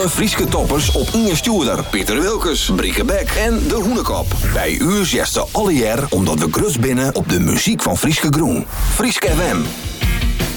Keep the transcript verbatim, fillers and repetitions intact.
alle Frieske toppers op Inge Stuurder, Pieter Wilkes, Brieke Beck en De Hoenekop. Bij u zegt ze alle jaar omdat we grus binnen op de muziek van Frieske Groen. Frieske F M.